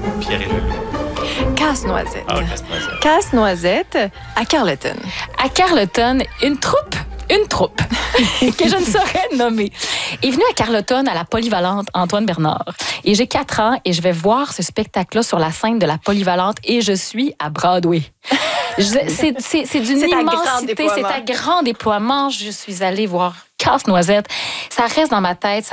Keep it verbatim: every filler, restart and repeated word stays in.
Pierre et le loup. Casse-noisette. Ah, casse-noisette. Casse-noisette à Carleton. À Carleton, une troupe, une troupe que je ne saurais nommer, est venue à Carleton à la polyvalente Antoine Bernard. Et j'ai quatre ans et je vais voir ce spectacle-là sur la scène de la polyvalente et je suis à Broadway. Je- C'est, c'est, c'est d'une C'est à grand immensité, c'est déploiement. à grand déploiement. Je suis allée voir Casse-Noisette. Ça reste dans ma tête. Ça